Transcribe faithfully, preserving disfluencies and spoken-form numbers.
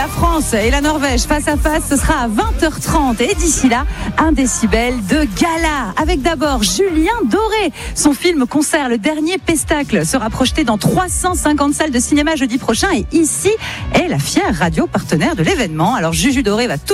La France et la Norvège face à face, ce sera à vingt heures trente. Et d'ici là, un décibel de gala. Avec d'abord Julien Doré. Son film concert Le Dernier Pestacle sera projeté dans trois cent cinquante salles de cinéma jeudi prochain. Et ici est la fière radio partenaire de l'événement. Alors Juju Doré va tout